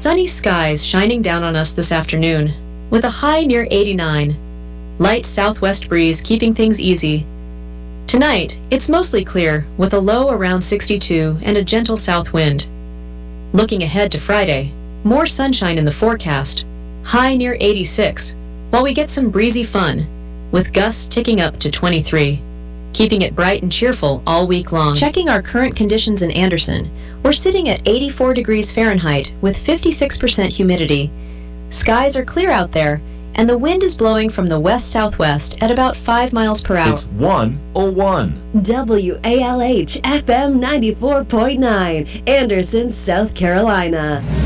Sunny skies shining down on us this afternoon, with a high near 89. Light southwest breeze keeping things easy. Tonight, it's mostly clear, with a low around 62 and a gentle south wind. Looking ahead to Friday, more sunshine in the forecast, high near 86, while we get some breezy fun, with gusts ticking up to 23, keeping it bright and cheerful all week long. Checking our current conditions in Anderson, we're sitting at 84 degrees Fahrenheit with 56% humidity. Skies are clear out there, and the wind is blowing from the west-southwest at about 5 miles per hour. It's 101. WALH FM 94.9, Anderson, South Carolina.